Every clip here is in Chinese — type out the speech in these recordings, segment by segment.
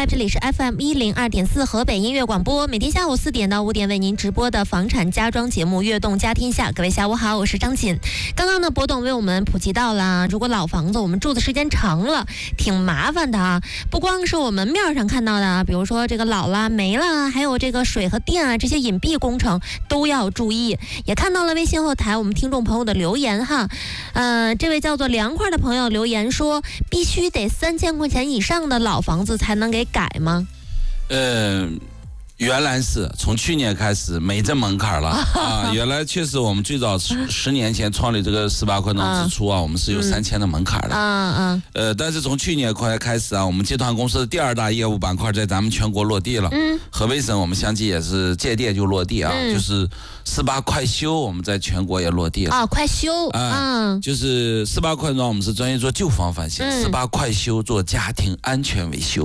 来，这里是 FM102.4 河北音乐广播，每天下午4点到5点为您直播的房产家装节目《悦动家天下》。各位下午好，我是张锦。刚刚呢，博董为我们普及到了，如果老房子我们住的时间长了，挺麻烦的啊。不光是我们面上看到的啊，比如说这个老了、没了，还有这个水和电啊这些隐蔽工程都要注意。也看到了微信后台我们听众朋友的留言哈，这位叫做凉快的朋友留言说，必须得3000块钱以上的老房子才能给改吗？ 原来是从去年开始没这门槛了啊！原来确实我们最早10年前创立这个18块装之初啊，我们是有3000的门槛的。但是从去年开始啊，我们集团公司的第2大业务板块在咱们全国落地了。河北省我们相继也是借电就落地啊，就是18快修我们在全国也落地了。 快修就是18块装我们是专业做旧房翻新，18快修做家庭安全维修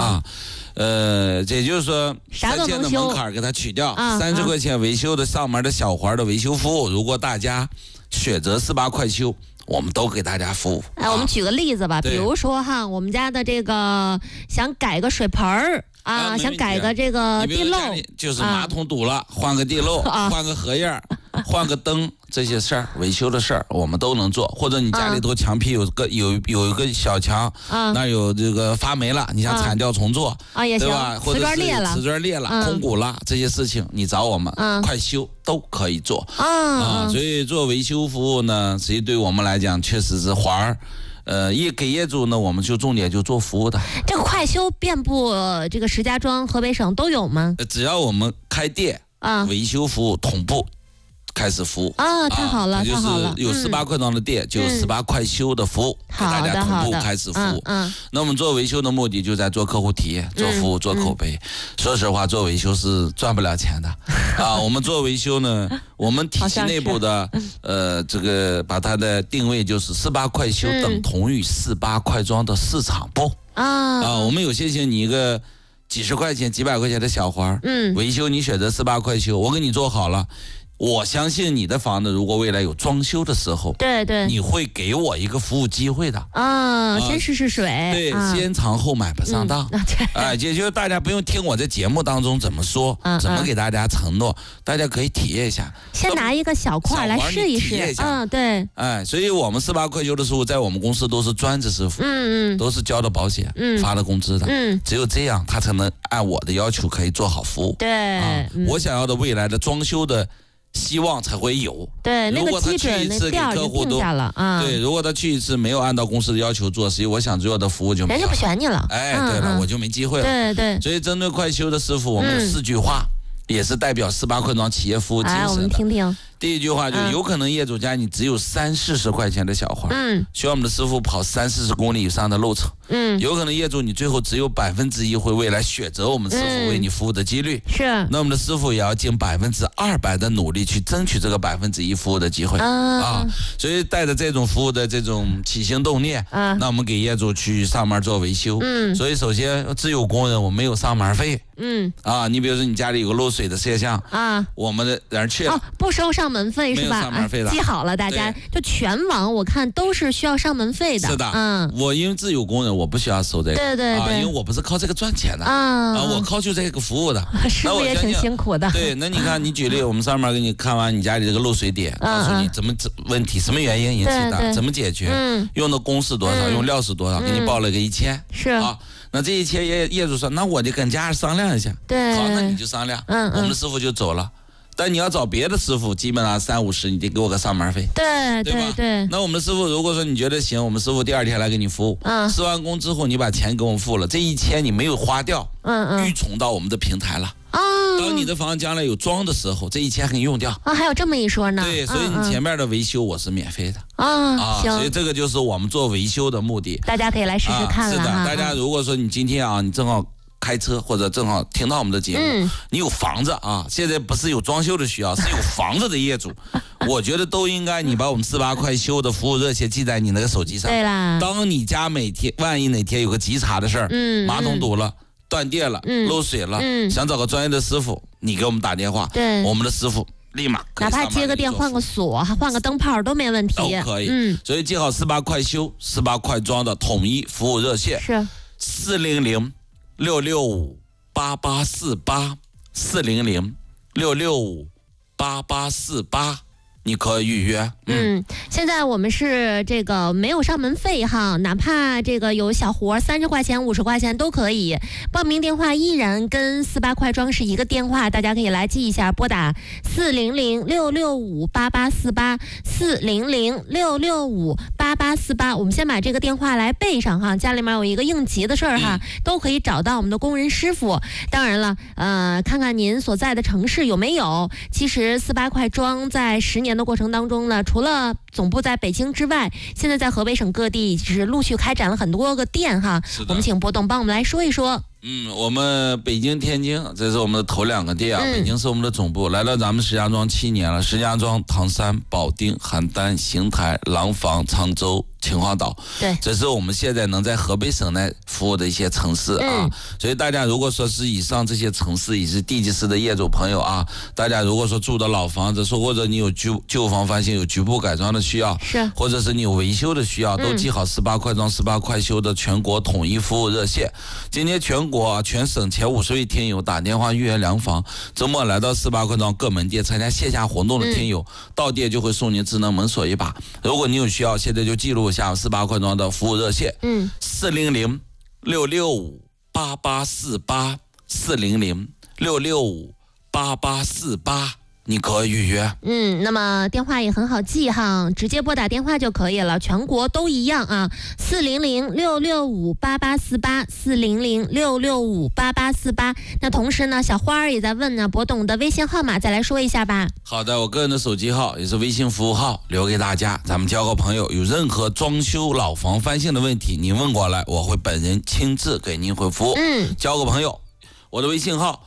也就是说3000的门槛给它取掉，30块钱维修的上门的小环的维修服务，如果大家选择18快修，我们都给大家服务。 我们举个例子吧，比如说哈，我们家的这个想改个水盆儿想改个这个地漏， 就是马桶堵了，换个地漏，换个荷叶，换个灯，这些事儿维修的事儿我们都能做。或者你家里头墙皮有一个小墙，那有这个发霉了，你想铲掉重做也行， 对吧？或者是瓷砖裂了，空鼓了，这些事情你找我们快修都可以做所以做维修服务呢，实际对我们来讲确实是环儿。给业主呢，我们就重点就做服务的。 这个快修遍布这个石家庄、河北省都有吗？ 只要我们开店维修服务同步开始服务太好了， 就是有18块装的店，就有18快修的服务，给大家同步开始服务。那我们做维修的目的就在做客户体验、做服务、做口碑。说实话，做维修是赚不了钱的我们做维修呢，我们体系内部的这个把它的定位就是18快修等同于18快装的市场部我们有些你一个几十块钱、几百块钱的小环维修你选择18快修，我给你做好了。我相信你的房子如果未来有装修的时候，对，你会给我一个服务机会的先试试水， 对，先尝后买不上当也就是大家不用听我在节目当中怎么说，怎么给大家承诺，大家可以体验一下， 先拿一个小块来试一试对， 所以我们18快修的师傅在我们公司都是专职师傅都是交的保险发了工资的只有这样他才能按我的要求可以做好服务我想要的未来的装修的希望才会有。 对， 如果他去一次给客户都对，如果他去一次没有按照公司的要求做，所以我想做的服务就没有， 人家不选你了。 对了，我就没机会了。对，所以针对快修的师傅，我们有4句话，也是代表18块装企业服务精神的。 我们听听。 第一句话就有可能业主家你只有30-40块钱的小环需要我们的师傅跑30-40公里以上的路程有可能业主你最后只有1%会未来选择我们师傅为你服务的几率是那我们的师傅也要尽200%的努力去争取这个1%服务的机会所以带着这种服务的这种起心动念那我们给业主去上门做维修所以首先自有工人我没有上门费你比如说你家里有个漏水的摄像我们的人去了不收上门费是吧？ 上门费的记好了，大家就全网我看都是需要上门费的。 是的，我因为自有工人，我不需要收这个。对，因为我不是靠这个赚钱的我靠就这个服务的。 师傅也挺辛苦的。 对，那你看，你举例，我们上面给你看完你家里这个漏水点，告诉你怎么问题，什么原因引起的，怎么解决，用的工是多少，用料是多少，给你报了个1000。 是那这1000业主说，那我得跟家人商量一下。 对， 好，那你就商量。我们的师傅就走了。但你要找别的师傅，基本上30-50，你得给我个上门费。对。那我们的师傅如果说你觉得行，我们师傅第2天来给你服务。施完工之后，你把钱给我们付了，这1000你没有花掉，预存到我们的平台了。当你的房将来有装的时候，这1000给你用掉。 还有这么一说呢。 对，所以你前面的维修我是免费的。 行。 所以这个就是我们做维修的目的。 大家可以来试试看了。 是的，大家如果说你今天你正好开车或者正好听到我们的节目你有房子现在不是有装修的需要，是有房子的业主我觉得都应该你把我们18快修的服务热线记在你那个手机上。 对啦， 当你家万一哪天有个急茬的事儿马桶堵了断电了漏水了想找个专业的师傅，你给我们打电话，我们的师傅立马哪怕接个电换个锁换个灯泡都没问题， 都可以所以记好18快修18快装的统一服务热线是400 6658848，400665848，你可以预约。 现在我们是这个没有上门费哈，哪怕这个有小活30块钱、50块钱都可以。报名电话依然跟48快装是一个电话，大家可以来记一下，拨打400665848，400665848。我们先把这个电话来背上哈，家里面有一个应急的事儿哈，都可以找到我们的工人师傅。当然了，看看您所在的城市有没有。其实48快装在10年的过程当中呢，除了总部在北京之外，现在在河北省各地是陆续开展了很多个店哈。我们请波动帮我们来说一说。 我们北京、天津，这是我们的头2个店啊。北京是我们的总部，来到咱们石家庄7年了。石家庄、唐山、保定、邯郸、邢台、廊坊、常州、秦皇岛， 对， 这是我们现在能在河北省内服务的一些城市啊。所以大家如果说是以上这些城市也是地级市的业主朋友啊，大家如果说住的老房子，说或者你有旧房翻新有局部改装的需要， 是， 或者是你有维修的需要，都记好18快装、18快修的全国统一服务热线。今天全省前50位听友打电话预约量房，周末来到18快装各门店参加线下活动的听友，到店就会送您智能门锁一把。如果你有需要，现在就记录一下18快装的服务热线，400665848，400665848，你可以预约。 那么电话也很好记哈，直接拨打电话就可以了，全国都一样啊，400665848，400665848。那同时呢，小花儿也在问呢，博董的微信号码再来说一下吧。 好的，我个人的手机号也是微信服务号，留给大家，咱们交个朋友。有任何装修老房翻新的问题，您问过来，我会本人亲自给您回复。交个朋友，我的微信号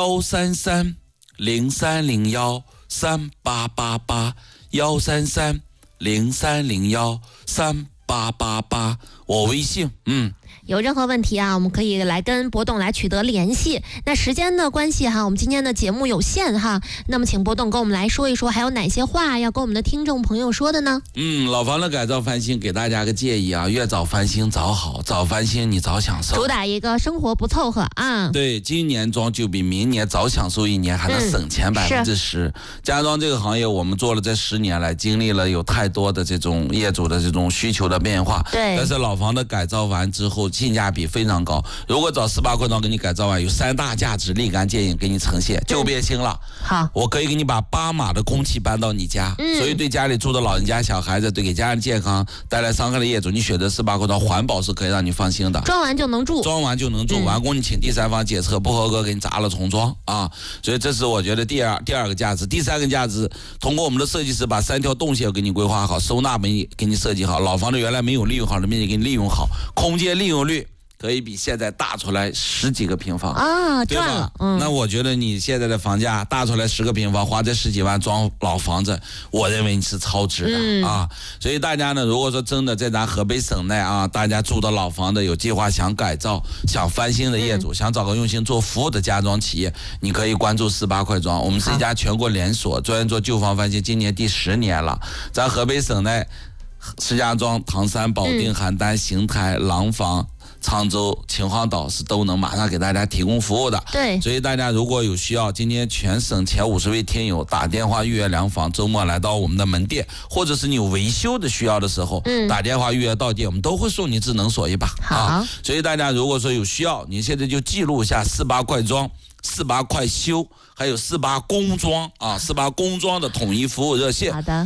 13303013888，13303013888，我微信。 有任何问题啊，我们可以来跟博董来取得联系。那时间的关系哈，我们今天的节目有限哈，那么请博董跟我们来说一说，还有哪些话要跟我们的听众朋友说的呢？ 老房的改造翻新，给大家个建议啊，越早翻新早好，早翻新你早享受， 主打一个生活不凑合啊。 对，今年装就比明年早享受1年，还能省钱10%。家装这个行业，我们做了这10年来，经历了有太多的这种业主的这种需求的变化。 对， 但是老房的改造完之后，性价比非常高。如果找18快装给你改造完，有3大价值立竿见影给你呈现，就变新了。 好， 我可以给你把8码的空气搬到你家，所以对家里住的老人家、小孩子，对给家人健康带来伤害的业主，你选择18快装，环保是可以让你放心的。 装完就能住， 完工你请第三方检测不合格，给你砸了重装啊。所以这是我觉得第二个价值。第3个价值，通过我们的设计师把3条动线给你规划好，收纳给你设计好，老房子原来没有利用好的面积给你利用好，空间利用率可以比现在大出来10几个平方啊， 对吧？那我觉得你现在的房价大出来10个平方，花这10几万装老房子，我认为你是超值的啊。所以大家呢，如果说真的在咱河北省内啊，大家住的老房子有计划想改造、想翻新的业主，想找个用心做服务的家装企业，你可以关注18快装。我们是一家全国连锁，专业做旧房翻新，今年第10年了。咱河北省内，石家庄、唐山、保定、邯郸、邢台、廊坊、常州、秦皇岛是都能马上给大家提供服务的。 对， 所以大家如果有需要，今天全省前50位听友打电话预约量房，周末来到我们的门店，或者是你有维修的需要的时候，打电话预约到店，我们都会送你智能锁一把。 好， 所以大家如果说有需要，你现在就记录一下18快装、18快修，还有18工装啊，18工装的统一服务热线。 好的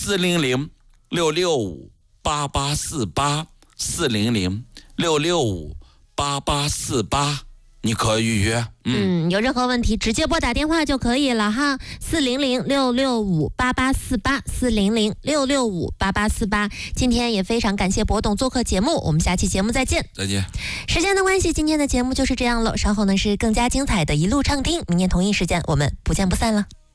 ，400665848，400665848，你可以预约。 有任何问题直接拨打电话就可以了哈，400665848，400665848。今天也非常感谢博董做客节目，我们下期节目再见。 再见。 时间的关系，今天的节目就是这样了，稍后呢是更加精彩的一路畅听，明天同一时间我们不见不散了。